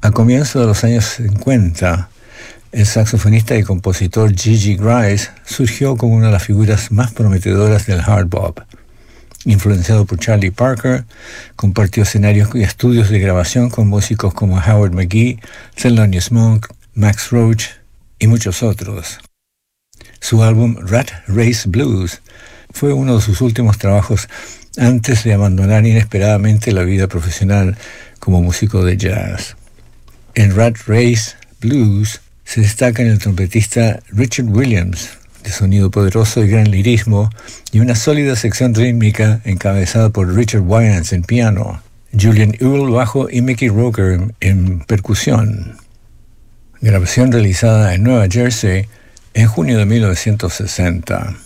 A comienzos de los años 50, el saxofonista y compositor Gigi Grice surgió como una de las figuras más prometedoras del hard bop. Influenciado por Charlie Parker, compartió escenarios y estudios de grabación con músicos como Howard McGhee, Thelonious Monk, Max Roach y muchos otros. Su álbum Rat Race Blues fue uno de sus últimos trabajos antes de abandonar inesperadamente la vida profesional como músico de jazz. En Rat Race Blues se destacan el trompetista Richard Williams, de sonido poderoso y gran lirismo, y una sólida sección rítmica encabezada por Richard Wyans en piano, Julian Earle bajo y Mickey Roker en percusión. Grabación realizada en Nueva Jersey en junio de 1960.